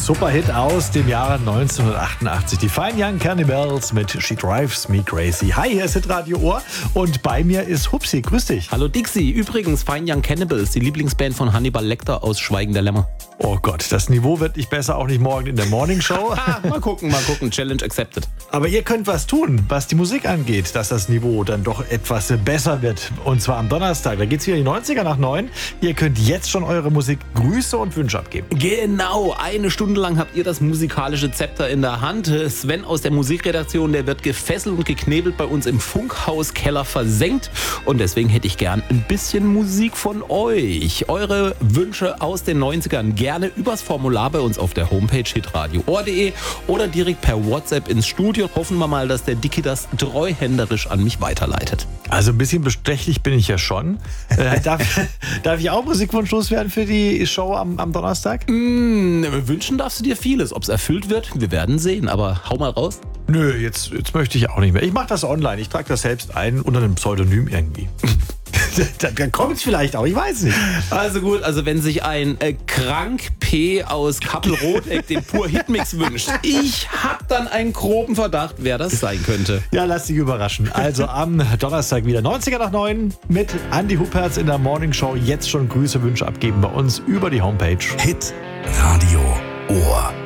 Superhit aus dem Jahre 1988. Die Fine Young Cannibals mit She Drives Me Crazy. Hi, hier ist Hitradio Ohr und bei mir ist Hupsi. Grüß dich. Hallo Dixie. Übrigens, Fine Young Cannibals, die Lieblingsband von Hannibal Lecter aus Schweigen der Lämmer. Oh Gott, das Niveau wird nicht besser, auch nicht morgen in der Morning Show. Mal gucken. Challenge accepted. Aber ihr könnt was tun, was die Musik angeht, dass das Niveau dann doch etwas besser wird. Und zwar am Donnerstag. Da geht's wieder in die 90er nach 9. Ihr könnt jetzt schon eure Musik Grüße und Wünsche abgeben. Genau, eine Stunde lang habt ihr das musikalische Zepter in der Hand. Sven aus der Musikredaktion, der wird gefesselt und geknebelt bei uns im Funkhauskeller versenkt. Und deswegen hätte ich gern ein bisschen Musik von euch. Eure Wünsche aus den 90ern gerne übers Formular bei uns auf der Homepage hitradioohr.de oder direkt per WhatsApp ins Studio. Hoffen wir mal, dass der Dicky das treuhänderisch an mich weiterleitet. Also ein bisschen bestechlich bin ich ja schon. Darf ich auch Musikwunsch loswerden für die Show am Donnerstag? Wünschen darfst du dir vieles. Ob es erfüllt wird, wir werden sehen. Aber hau mal raus. Nö, jetzt möchte ich auch nicht mehr. Ich mache das online. Ich trage das selbst ein unter einem Pseudonym irgendwie. Dann kommt es vielleicht auch, ich weiß nicht. Also gut, also wenn sich ein Krank P aus Kappel-Roteck den Pur-Hitmix wünscht, ich hab dann einen groben Verdacht, wer das sein könnte. Ja, lass dich überraschen. Also am Donnerstag wieder 90er nach 9 mit Andi Huppertz in der Morning Show. Jetzt schon Grüße, Wünsche abgeben bei uns über die Homepage. Hit Radio Ohr.